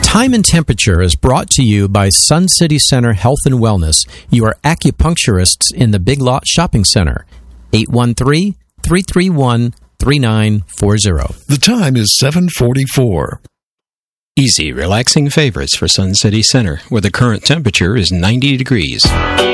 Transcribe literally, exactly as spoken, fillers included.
Time and Temperature is brought to you by Sun City Center Health and Wellness, your acupuncturists in the Big Lot Shopping Center. eight one three, three three one, three nine four zero. The time is seven forty-four. Easy, relaxing favorites for Sun City Center, where the current temperature is ninety degrees.